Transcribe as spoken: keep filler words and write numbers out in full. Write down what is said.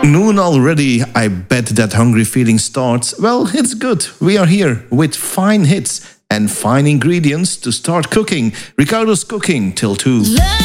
Noon already, I bet that hungry feeling starts. Well, it's good. We are here with fine hits and fine ingredients to start cooking. Ricardo's Cooking till two.